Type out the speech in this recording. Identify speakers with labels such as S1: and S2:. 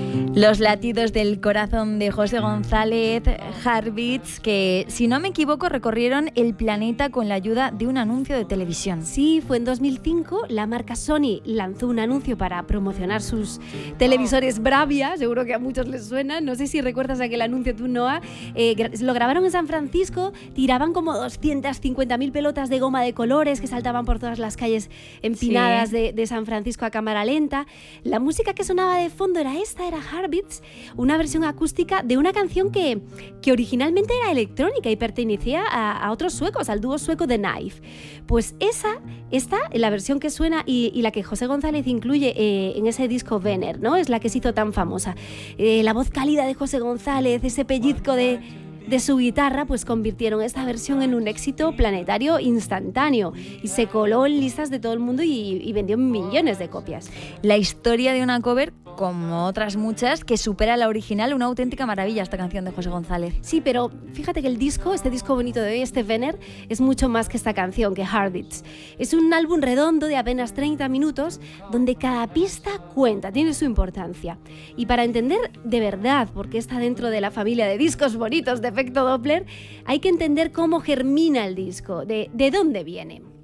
S1: Los latidos del corazón de José González, Heartbeats, que si no me equivoco recorrieron el planeta con la ayuda de un anuncio de televisión.
S2: Sí, fue en 2005, la marca Sony lanzó un anuncio para promocionar sus televisores Bravia, seguro que a muchos les suena, no sé si recuerdas aquel anuncio tú, Noa. Lo grabaron en San Francisco, tiraban como 250.000 pelotas de goma de colores que saltaban por todas las calles empinadas de San Francisco a cámara lenta. La música que sonaba de fondo era Heartbeats, una versión acústica de una canción que originalmente era electrónica y pertenecía a otros suecos, al dúo sueco The Knife. Pues esta, la versión que suena y la que José González incluye en ese disco Venner, ¿no? Es la que se hizo tan famosa. La voz cálida de José González, ese pellizco de su guitarra, pues convirtieron esta versión en un éxito planetario instantáneo y se coló en listas de todo el mundo y vendió millones de copias.
S1: La historia de una cover, como otras muchas, que supera la original, una auténtica maravilla esta canción de José González.
S2: Sí, pero fíjate que este disco bonito de hoy, este Venner, es mucho más que esta canción, que Heartbeats. Es un álbum redondo de apenas 30 minutos donde cada pista cuenta, tiene su importancia. Y para entender de verdad por qué está dentro de la familia de discos bonitos de Efecto Doppler, hay que entender cómo germina el disco, de dónde viene.